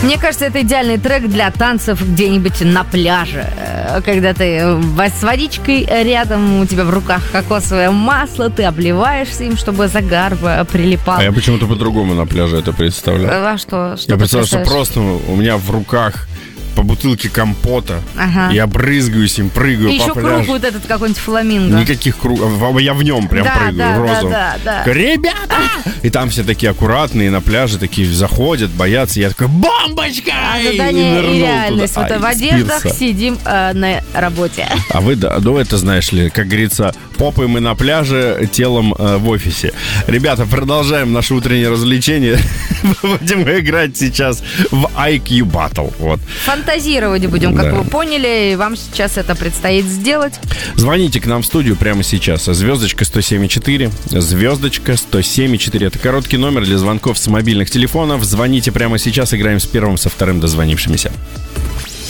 Мне кажется, это идеальный трек для танцев где-нибудь на пляже. Когда ты с водичкой рядом, у тебя в руках кокосовое масло, ты обливаешься им, чтобы загар прилипал. А я почему-то по-другому на пляже это представляю. А что я представляю, что просто у меня в руках по бутылке компота, я брызгаюсь им, прыгаю и по еще пляжу. круг вот этот какой-нибудь фламинго. Никаких кругов, я в нем прям прыгаю, в розовом. Да. Ребята! И там все такие аккуратные на пляже, такие заходят, боятся. Я такой, бомбочка! Ожидание и реальность. Вот в одеждах сидим на работе. А вы, это знаешь ли, как говорится, попой мы на пляже, телом в офисе. Ребята, продолжаем наше утреннее развлечение. Будем играть сейчас в IQ Battle. Вот. Фантазировать будем, как вы поняли, и вам сейчас это предстоит сделать. Звоните к нам в студию прямо сейчас. Звездочка 107,4. Звездочка 107,4. Это короткий номер для звонков с мобильных телефонов. Звоните прямо сейчас, играем с первым, со вторым дозвонившимися.